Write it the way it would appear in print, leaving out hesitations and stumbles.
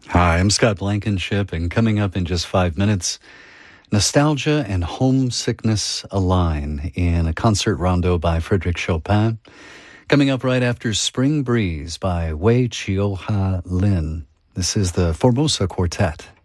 Hi, I'm Scott Blankenship, and coming up in just 5 minutes, Nostalgia and Homesickness Align in a concert rondo by Frédéric Chopin. Coming up right after Spring Breeze by Wei Chioha Lin. This is the Formosa Quartet.